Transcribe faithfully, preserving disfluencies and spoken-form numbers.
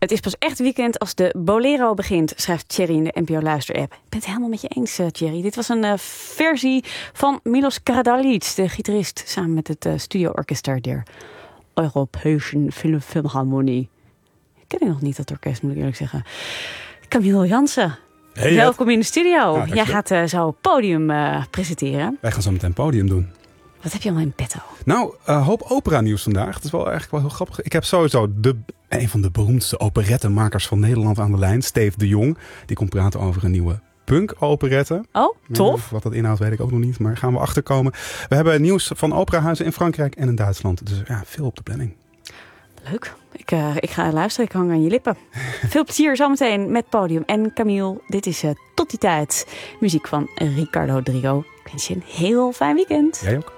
Het is pas echt weekend als de Bolero begint, schrijft Thierry in de N P O Luister-app. Ik ben het helemaal met je eens, uh, Thierry. Dit was een uh, versie van Milos Karadzic, de gitarist, samen met het uh, studio-orkester der Europäischen Philharmonie. Ik ken nog niet dat orkest, moet ik eerlijk zeggen. Camille Jansen. Hey, welkom in de studio. Ja, Jij gaat uh, zo het podium uh, presenteren. Wij gaan zo meteen podium doen. Wat heb je allemaal in petto? Nou, een uh, hoop opera nieuws vandaag. Het is wel eigenlijk wel heel grappig. Ik heb sowieso de, een van de beroemdste operettenmakers van Nederland aan de lijn. Steve de Jong. Die komt praten over een nieuwe punk-operette. Oh, tof. Ja, wat dat inhoudt weet ik ook nog niet. Maar gaan we achterkomen. We hebben nieuws van operahuizen in Frankrijk en in Duitsland. Dus ja, veel op de planning. Leuk. Ik, uh, ik ga luisteren. Ik hang aan je lippen. Veel plezier zometeen met Podium. En Camille, dit is uh, Tot die tijd. Muziek van Ricardo Drigo. Ik wens je een heel fijn weekend. Jij ook.